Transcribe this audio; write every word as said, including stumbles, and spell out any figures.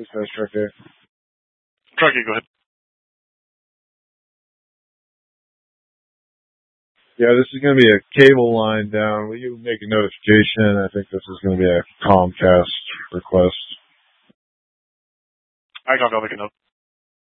This guy's Truckee. Truckee, go ahead. Yeah, this is going to be a cable line down. Will you make a notification? I think this is going to be a Comcast request. I got to make a note.